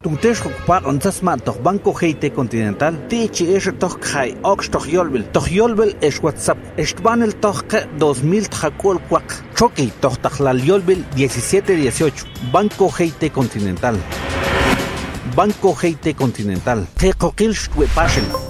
Tuntesh ocupar onzasma toh Banco GT Continental. Tichi es toh kai ox toh yolbel es WhatsApp. Estbanel toh 2000 tjacol cuac. Choqui toh tajlal yolbel 1718. Banco GT Continental. Banco GT Continental. Tecoquil passion.